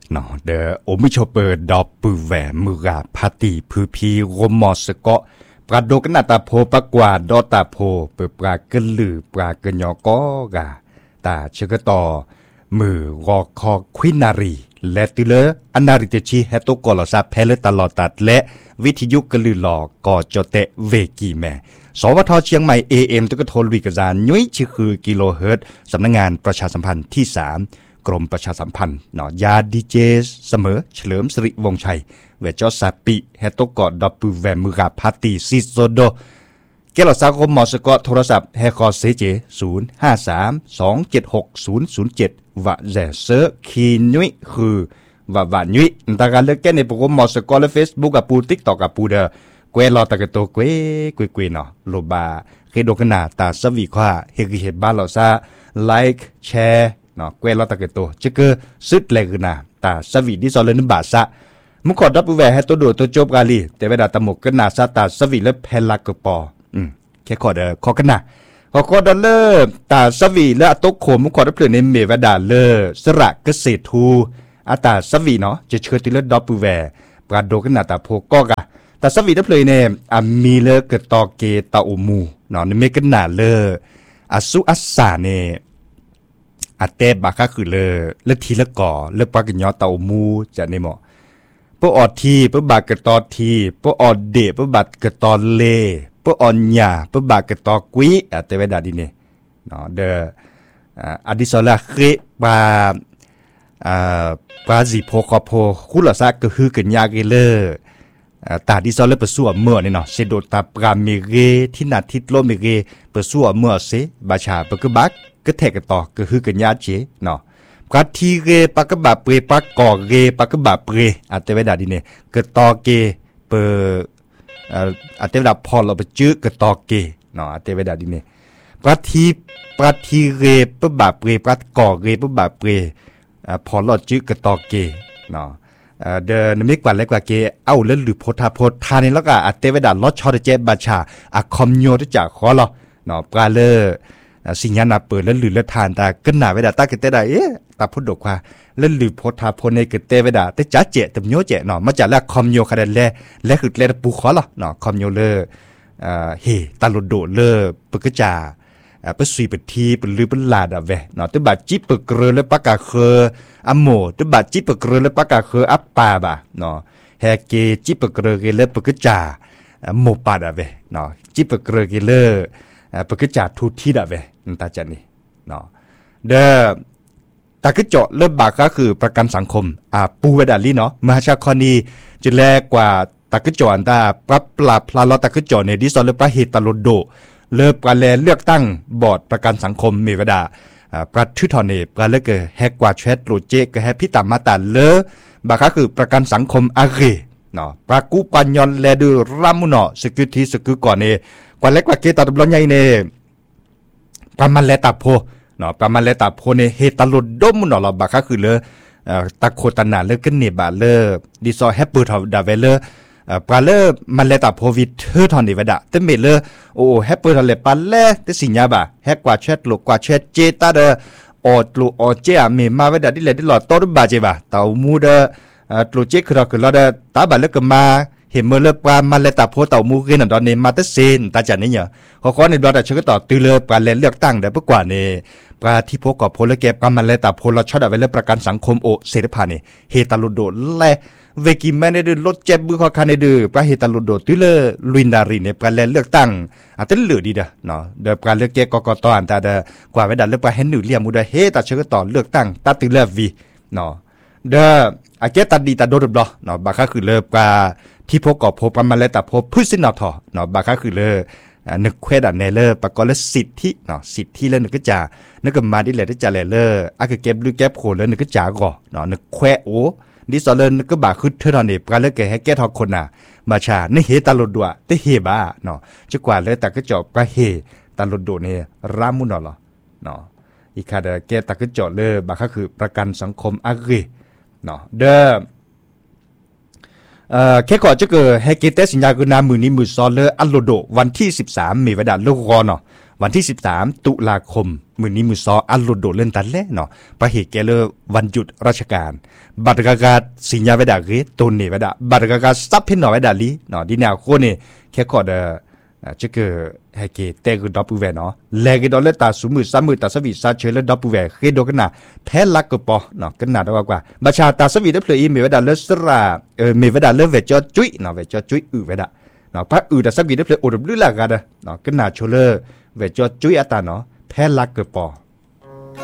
เนาะเดอโอมิชเปิดดอปือแหวมือกาพาตีพือพีรมอสเกาะปราโดกนาตาโพปะกว่าดอตาโพเปิดปลากระลือปลากระยอกอกาตาเชกต่อมือรอคอควินารีและติเลอนาริเตชีเฮโตกอลซาเพลตลอดตัดและวิทยุกระลือหลอกกอจเตเวกีแมสวทเชียงใหม่ AM ตุกโทรวิกระจานยุ้ยชื่อคือกิโลเฮิรตซ์สำนักงานประชาสัมพันธ์ที่3กรมประชาสัมพันธ์เนาะยาดีเจเสมอเฉลิมสิริวงศ์ชัยเวจอซาปิเฮโตกอดอปูแวมือกับพาติซิโซโดเกลสากมมอสกอโทรศัพท์เฮคอเซเจ0532760007วะแจเซอร์คีนุยคือวะนุยตาการเลือกแก่ในโปรแกรมมอสกอและ Facebook กับปู TikTok กับปูเดเกวลอตะกะโตเกวเนาะโลบาเคโดกนาตาสวีควาเฮกิเฮบ้านเราซาไลค์แชร์เนาะเกวลอตะกะโตจะเกซึดแลกนาตาสวีดิซอเลนบาซะมุขอดับแวให้ตัวโดตัวจบกาลีแต่เวลาตะหมกกนาซาตาสวีและเพลากปอแค่ขอเดขอกันนะขอดอลเลอร์ตาสวีและตกโขมมุขอดับเปลือนในเมวดาเลอร์สระเกษตรทูอาตาสวีเนาะจะเชิญติเลดับแวปราโดกนาตาโพก็กะแต่สวีดับเลยเนี่ยมีเลเกตอเกตาอุมูเนาะในเมกันนาเลอสุอัสสาเนี่ยอาเตบาก็คือเลทีละก่อเลปากญอตาอุมูจะในหมอปออทีปบากตอทีปออเดปบัดกตอเลปออนญาปบากตอกุยแต่เวดาดีเนี่ยเนาะเดอดิสลาเคปาจิโพคอโพคุลาซาก็คือกันยาเกเลตาดิซอเลเปสัวเมื่อเนี่ยเนาะเซโดตาปราเมเรที่นาทิตโลเมเรเปสัวเมื่อเซบาชาปกบักก็แทกต่อก็คือกันยาเจเนาะปราทีเรปากบะเปรปากอเรปากบะเปรอัตเวดาดีเนี่ยกตอเกเปอัตเวดาพอเราไปจื้อกตอเกเนาะอัตเวดาดีเนี่ยปราทีเรปบะเปรปากอเรปบะเปรพอเราจื้อกตอเกเนาะเดินไม่กว่าเล็กกว่าเกเอาเล่นหรือโพธาโพธานี่แล้วก็อัตเวดาลอชอดเจบาชาอะคอมโยที่จากขอเราเนาะปลาเลสิ่งยันนาเปิดเล่นหรือเล่นทานตาก็หนาเวดาตาเกตได้ตาพุทธดกว่าเล่นหรือโพธาโพในเกตเวดาแต่จ้าเจตมโยเจเนาะมาจากแล้วคอมโยคาเดนและคือเล่นปูขอเราเนาะคอมโยเลเฮตาโลโดเลปกจาเปสุยเปทีเปลือเปลาดอะเวเนาะตัวบาดจิเปกเรเลปากาเคอโมตัวบาดจิเปกเรเลปากาเคอัปปาบะเนาะแฮเกจิเปกเรเกเลปกจาโมปาดอะเวเนาะจิเปกเรเกเลปกจาทุทีดอะเวตาจันนี่เนาะเดตากึจอเริ่มบากก็คือประกันสังคมปูเวดาลีเนาะมหาชาคอนีจะแลกว่าตากึจออันตาปรับปลาพลาลอตากึจอในดิซอลเลปะเฮตาโลโดเลิกการเลือกตั้งบอร์ดประกันสังคมเมวดาประทุทอนเนปลาเลือกแฮกว่าแชทโรเจกแฮพิตามาตาเลบาก็คือประกันสังคมอาเรเนาะปรากุปัญญอนแลดูรามุนอสกุทีสกุก่อนเนกว่าเล็กกว่าเกตาดบลอนใหญ่เนประมาณแลตาโพเนาะประมาณแลตาโพเนเฮตาโลดมุนอลบาก็คือเลตะโคตนาเลกันเนบาเลดิซอแฮปเปอร์ทอดาเวเลปลาเลมันเลตาโพวิดเธอทอนดีวดาแต่เมเลโอ้แฮปเปอร์ทอนเลปลาเลแต่สิญญาบ่าแฮกกว่าแชทลูกกว่าแชทเจตาเดออตลูออเจอเมมาเวดาดิเลดิหลอดตอดบาเจบ่าเตามูเดตลูเจคือเราคือเราเดตาบาเลกมาเห็นเมเลปลามันเลตาโพเตามูเกนดอนเนมาเตเซนตาจันนี่เนี่ยขอในดอดชก็ต่อตือเลปลาเลเลือกตั้งได้ปกว่าเนปลาที่พกกับโพลแกปลามันเลตาโพลชอดเอาไว้เลประกันสังคมโอเสรีพานี่เฮตาลุโดแลเวกิแมนเดลดเจ็บมือขอคานเดปลาเฮตาลุโดตุเลลุนดารีในปลาเลือกตั้งอาจจะเหลือดีเด้อเนาะเดปลาเลือกแกกตอันตาเดกว่าเวดาเลือกปลาเฮนนูเลียมูเดเฮตาเชก็ต่อเลือกตั้งตาตุเลวีเนาะเดอาเกตัดดีตาโดดบลเนาะบาคาคือเลปลาที่พกกับโพปลามันเลตาโพพืชสินนอทอเนาะบาคาคือเลนึกเควดเนเลอร์ปกอบสิทธิเนาะสิทธิแล้วนึกก็จะนึกก็มาดิเลที่จะเลอร์คือเก็บลูกเก็บโขนแล้วนึกก็จะก่อเนาะนึกแควโอดิสอเลนึกก็บาคือเธอตอนนี้ปลาเลือกแกให้แกทอคนน่ะมาชานึกเฮตาลดดัวแต่เฮบ้าเนาะจะกว่าเลยแต่ก็จบปลาเฮตาลดโดเนี่ยรามุนเนาะเนาะอีกคาเดแกแต่ก็จบเลยบาคือประกันสังคมอาเกเนาะเด้อแค่ก่อนจะเกิดให้เกตสิญญากุนามือนี้มือซอลเลอร์อัลโลโดวันที่13มีเวลาลูกรอเนาะวันที่13ตุลาคมมื้อนี้มื้อซออันโลดโดเล่นตันแลเนาะไปเหตุแกเลวันหยุดราชการบัตรกากาสิญญาเวดาเกตนนี่เวดาบัตรกากาซับเพิ่นเนาะเวดาลีเนาะดิแนวโคนี่แค่ก็จะเกิดให้เกแต่ก็ดับเวเนาะแลกดอลเลตาสุมือ3มือตาสวิซาเชลดับเวเฮดกันน่ะแพ้ลักก็ปอเนาะกันน่ะดอกว่าบัชาตาสวิได้เพลย์มีเวดาเลสรามีเวดาเลเวจอจุ้ยเนาะเวจอจุ้ยเวดาเนาะพระตาสวิได้เพลย์โอดบลือละกันเนาะกันน่ะโชเลเวจอจุ้ยอะตาเนาะแพ้ลักก็ปอ